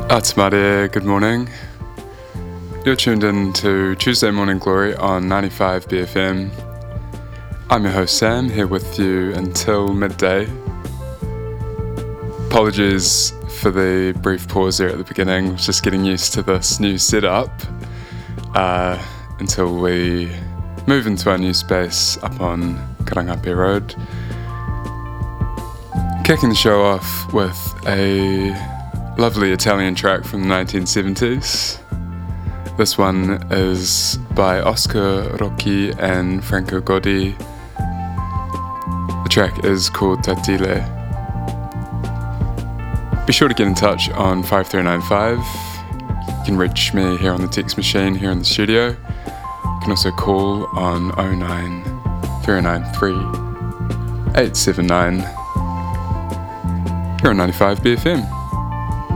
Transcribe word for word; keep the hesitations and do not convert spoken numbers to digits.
It's Maria, good morning. You're tuned in to Tuesday Morning Glory on ninety-five B F M. I'm your host Sam, here with you until midday. Apologies for the brief pause there at the beginning. I was just getting used to this new setup uh, until we move into our new space up on Karangape Road. Kicking the show off with a lovely Italian track from the nineteen seventies. This one is by Oscar Rocchi and Franco Godi. The track is called Tattile. Be sure to get in touch on five three nine five. You can reach me here on the text machine here in the studio. You can also call on oh nine three nine three eight seven nine. Here on ninety-five B F M.